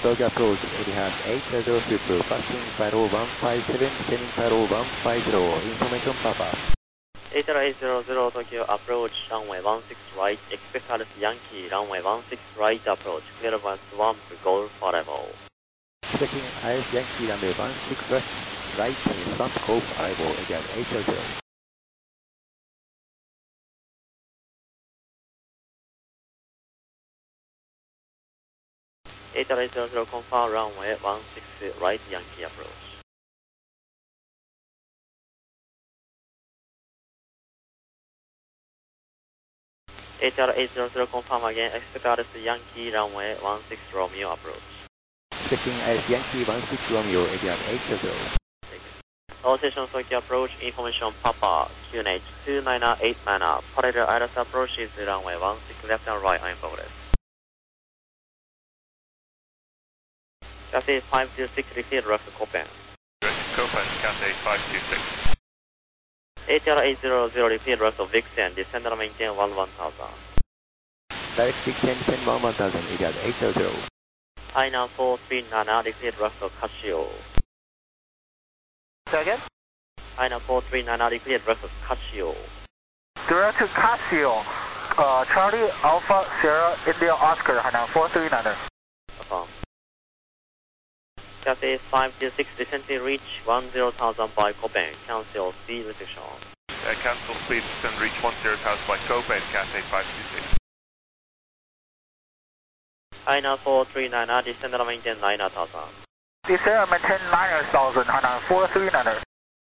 Tokyo approach, Etihad 800 Super, passing 50157, descending 50150, information Papa. 800 Tokyo approach, runway 16 right, expect Alice Yankee, runway 16 right approach, clear of swamp, Golf arrival. Expecting Alice Yankee, runway 16 left, right, swamp, Golf arrival, Etihad 800. 800 confirm runway 16 right Yankee approach. 800 confirm again, expect Alice Yankee runway 16 Romeo approach. Expecting Alice Yankee 16 Romeo, Etihad 800. All stations Tokyo approach, information Papa, QNH 298 mana, parallel Alice approach is runway 16 left and right, I'm progress. Cathay 526, repeat left Copen. Copen, Cathay 526. 800 repeat left Vixen, descend and maintain 11,000. Direct Vixen, descend 11,000, Etihad 800. I-Now 439, repeat left Casio. Say again? I-Now 439, repeat left Casio. Direct to Casio, Charlie Alpha Sierra India Oscar, Hainan 439. Affirm. Cathay 526, descend to reach 10,000 by Copen, cancel speed restriction. Cancel speed, descend reach 10,000 by Copen, Cathay 526. I-Now 439, descend and maintain 9,000. Descend and maintain 9,000, Hainan 439.